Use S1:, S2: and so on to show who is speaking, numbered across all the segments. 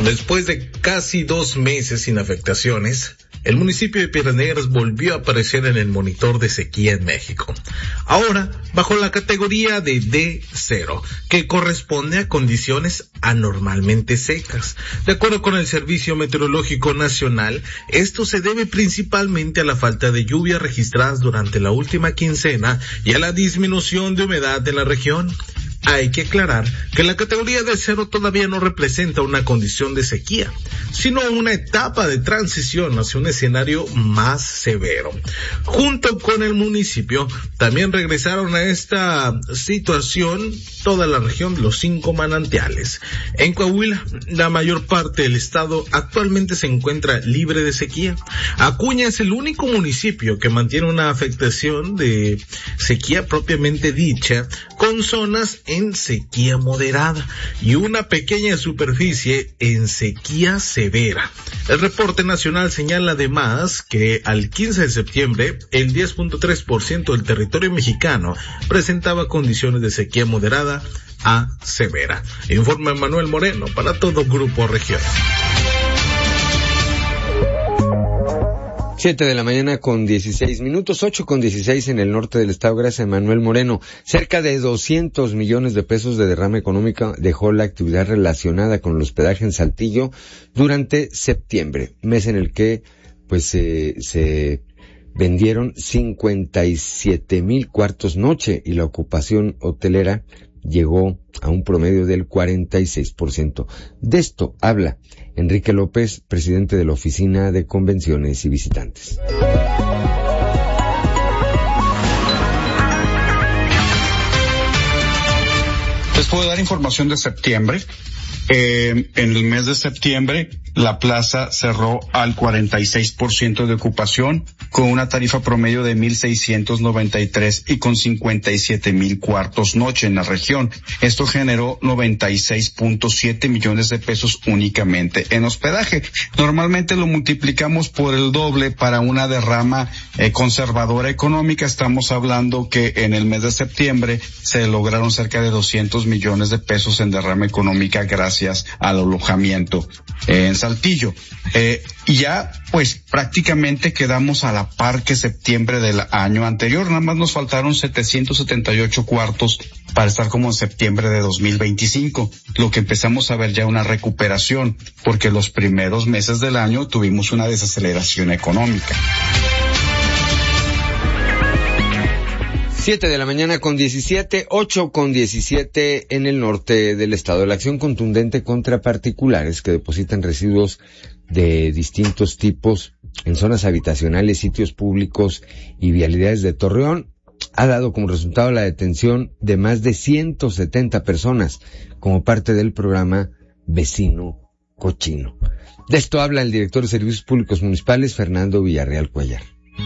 S1: Después de casi 2 meses sin afectaciones, el municipio de Piedras Negras volvió a aparecer en el monitor de sequía en México. Ahora, bajo la categoría de D0, que corresponde a condiciones anormalmente secas. De acuerdo con el Servicio Meteorológico Nacional, esto se debe principalmente a la falta de lluvias registradas durante la última quincena y a la disminución de humedad en la región. Hay que aclarar que la categoría de 0 todavía no representa una condición de sequía, sino una etapa de transición hacia un escenario más severo. Junto con el municipio, también regresaron a esta situación toda la región de los 5 manantiales. En Coahuila, la mayor parte del estado actualmente se encuentra libre de sequía. Acuña es el único municipio que mantiene una afectación de sequía propiamente dicha, con zonas en sequía moderada y una pequeña superficie en sequía severa. El reporte nacional señala además que al 15 de septiembre, el 10.3% del territorio mexicano presentaba condiciones de sequía moderada a severa. Informa Manuel Moreno para todo Grupo Región.
S2: 7 de la mañana con 16 minutos, 8 con 16 en el norte del estado, gracias a Manuel Moreno. Cerca de 200 millones de pesos de derrama económica dejó la actividad relacionada con el hospedaje en Saltillo durante septiembre, mes en el que se vendieron 57,000 cuartos noche y la ocupación hotelera llegó a un promedio del 46%. De esto habla Enrique López, presidente de la Oficina de Convenciones y Visitantes.
S3: Les puedo dar información de septiembre. En el mes de septiembre, la plaza cerró al 46% de ocupación, con una tarifa promedio de 1,693 y con 57,000 cuartos noche en la región. Esto generó 96.7 millones de pesos únicamente en hospedaje. Normalmente lo multiplicamos por el doble para una derrama conservadora económica. Estamos hablando que en el mes de septiembre se lograron cerca de 200 millones de pesos en derrama económica gracias al alojamiento en Saltillo. Y ya pues prácticamente quedamos a la par que septiembre del año anterior. Nada más nos faltaron 778 cuartos para estar como en septiembre de 2025, lo que empezamos a ver ya una recuperación, porque los primeros meses del año tuvimos una desaceleración económica.
S2: 7 de la mañana con 17, 8 con 17 en el norte del estado. La acción contundente contra particulares que depositan residuos de distintos tipos en zonas habitacionales, sitios públicos y vialidades de Torreón ha dado como resultado la detención de más de 170 personas como parte del programa Vecino Cochino. De esto habla el director de Servicios Públicos Municipales, Fernando Villarreal Cuellar.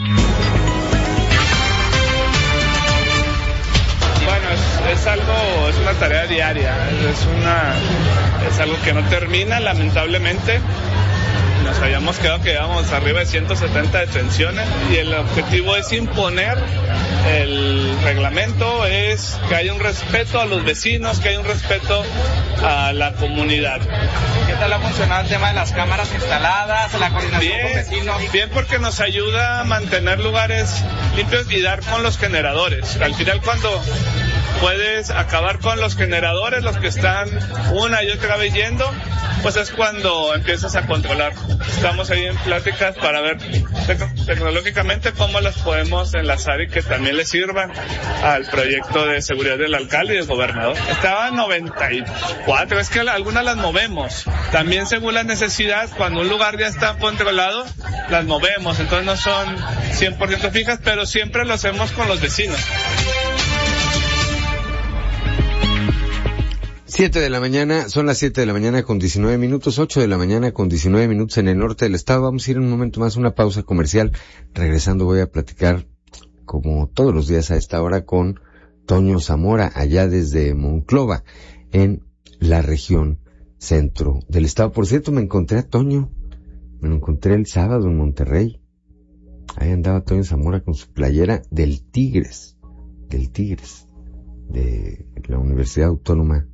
S4: Es una tarea diaria, es algo que no termina, lamentablemente. Nos habíamos quedado que íbamos arriba de 170 detenciones y el objetivo es imponer el reglamento, es que haya un respeto a los vecinos, que haya un respeto a la comunidad.
S5: ¿Qué tal ha funcionado el tema de las cámaras instaladas, la coordinación con vecinos?
S4: Bien, porque nos ayuda a mantener lugares limpios y dar con los generadores. Al final, cuando puedes acabar con los generadores, los que están una y otra vez yendo, pues es cuando empiezas a controlar. Estamos ahí en pláticas para ver tecnológicamente cómo las podemos enlazar y que también le sirvan al proyecto de seguridad del alcalde y del gobernador. Estaba 94, es que algunas las movemos. También según la necesidad, cuando un lugar ya está controlado, las movemos. Entonces no son 100% fijas, pero siempre lo hacemos con los vecinos.
S2: 7 de la mañana, son las 7 de la mañana con 19 minutos, 8 de la mañana con 19 minutos en el norte del estado. Vamos a ir en un momento más a una pausa comercial. Regresando voy a platicar, como todos los días a esta hora, con Toño Zamora, allá desde Monclova, en la región centro del estado. Por cierto, me encontré a Toño, me lo encontré el sábado en Monterrey. Ahí andaba Toño Zamora con su playera del Tigres, de la Universidad Autónoma